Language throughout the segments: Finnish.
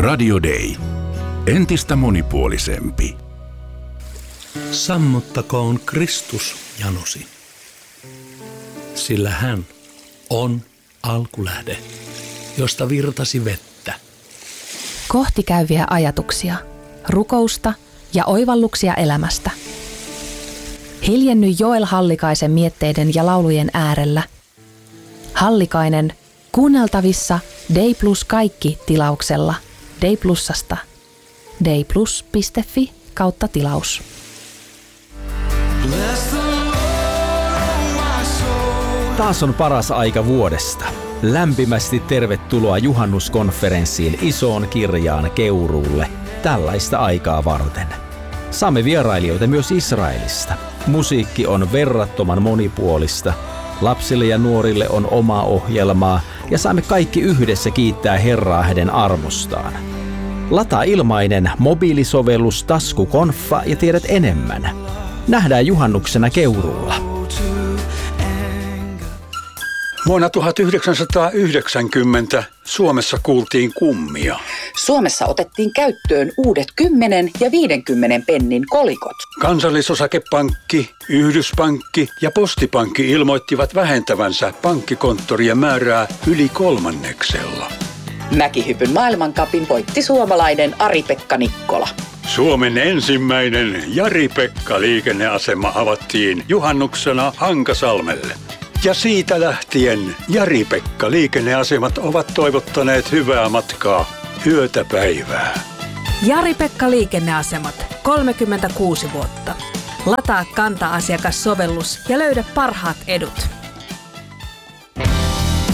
Radio Day. Entistä monipuolisempi. Sammuttakoon Kristus janosi, sillä hän on alkulähde, josta virtasi vettä. Kohti käyviä ajatuksia, rukousta ja oivalluksia elämästä. Hiljenny Joel Hallikaisen mietteiden ja laulujen äärellä. Hallikainen kuunneltavissa Day Plus kaikki -tilauksella Day Plusasta. dayplus.fi/tilaus. Taas on paras aika vuodesta. Lämpimästi tervetuloa juhannuskonferenssiin Isoon Kirjaan Keuruulle tällaista aikaa varten. Saamme vierailijoita myös Israelista. Musiikki on verrattoman monipuolista. Lapsille ja nuorille on omaa ohjelmaa ja saamme kaikki yhdessä kiittää Herraa hänen armostaan. Lataa ilmainen mobiilisovellus Taskukonfa ja tiedät enemmän. Nähdään juhannuksena Keuruulla. Vuonna 1990 Suomessa kuultiin kummia. Suomessa otettiin käyttöön uudet 10 ja 50 pennin kolikot. Kansallisosakepankki, Yhdyspankki ja Postipankki ilmoittivat vähentävänsä pankkikonttorien määrää yli 1/3. Mäkihypyn maailmancupin voitti suomalainen Ari-Pekka Nikkola. Suomen ensimmäinen Jari-Pekka-liikenneasema avattiin juhannuksena Hankasalmelle. Ja siitä lähtien Jari-Pekka-liikenneasemat ovat toivottaneet hyvää matkaa yötä päivää. Jari-Pekka-liikenneasemat, 36 vuotta. Lataa Kanta-asiakassovellus ja löydä parhaat edut.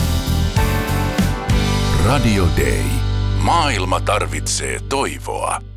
Radio Day. Maailma tarvitsee toivoa.